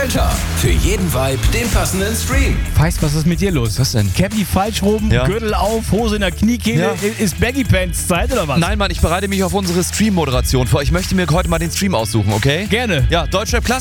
Center. Für jeden Vibe den passenden Stream. Feist, was ist mit dir los? Was denn? Cappy falsch rum, Ja. Gürtel auf, Hose in der Kniekehle. Ja. Ist Baggy Pants Zeit oder was? Nein, Mann, ich bereite mich auf unsere Stream-Moderation vor. Ich möchte mir heute mal den Stream aussuchen, okay? Gerne. Ja, Deutschrap Klassik.